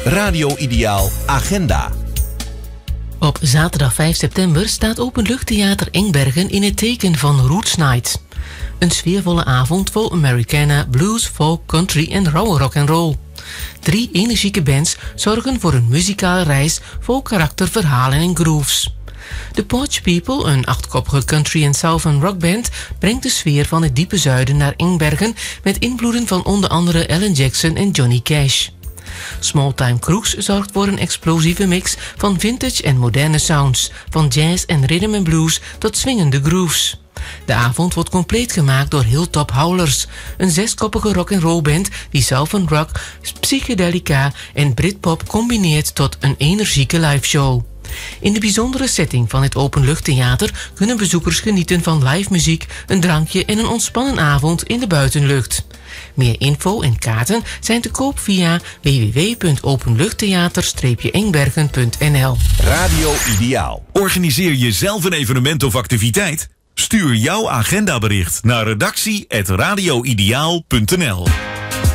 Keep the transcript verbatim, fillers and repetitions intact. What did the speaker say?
Radio Ideaal Agenda. Op zaterdag vijf september staat Openluchttheater Engbergen in het teken van Roots Night. Een sfeervolle avond vol Americana, blues, folk, country en rauwe rock'n'roll. Drie energieke bands zorgen voor een muzikale reis vol karakter, verhalen en grooves. The Porch People, een achtkoppige country- en southern rockband, brengt de sfeer van het diepe zuiden naar Engbergen met invloeden van onder andere Alan Jackson en Johnny Cash. Smalltime Crooks zorgt voor een explosieve mix van vintage en moderne sounds, van jazz en rhythm and blues tot swingende grooves. De avond wordt compleet gemaakt door Hilltop Howlers, een zeskoppige rock'n'roll band die southern rock, psychedelica en Britpop combineert tot een energieke liveshow. In de bijzondere setting van het Openluchttheater kunnen bezoekers genieten van live muziek, een drankje en een ontspannen avond in de buitenlucht. Meer info en kaarten zijn te koop via w w w punt openluchttheater engbergen punt n l. Radio Ideaal. Organiseer je zelf een evenement of activiteit? Stuur jouw agendabericht naar redactie apenstaartje radioideaal punt n l.